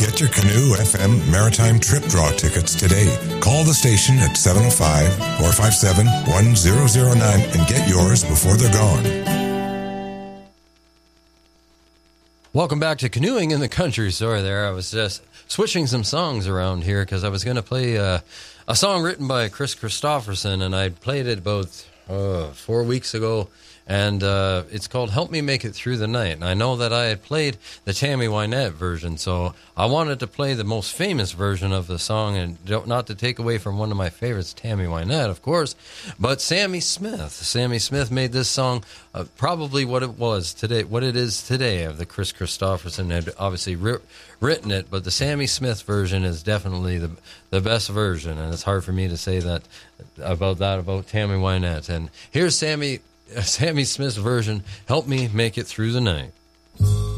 Get your Canoe FM Maritime Trip Draw tickets today. Call the station at 705-457-1009 and get yours before they're gone. Welcome back to Canoeing in the Country. Sorry there, I was just switching some songs around here because I was going to play a song written by Chris Christopherson, and I played it about 4 weeks ago, and it's called Help Me Make It Through the Night. And I know that I had played the Tammy Wynette version, so I wanted to play the most famous version of the song, and not to take away from one of my favorites, Tammy Wynette, of course, but Sammy Smith. Sammy Smith made this song probably what it is today. Of the Chris Christopherson had obviously written it, but the Sammy Smith version is definitely the best version, and it's hard for me to say that about Tammy Wynette. And here's Sammy Smith's version, Help Me Make It Through the Night.